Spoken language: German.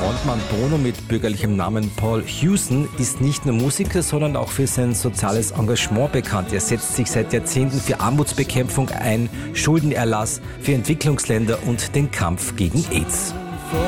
Frontmann Bono mit bürgerlichem Namen Paul Hewson ist nicht nur Musiker, sondern auch für sein soziales Engagement bekannt. Er setzt sich seit Jahrzehnten für Armutsbekämpfung ein, Schuldenerlass für Entwicklungsländer und den Kampf gegen AIDS.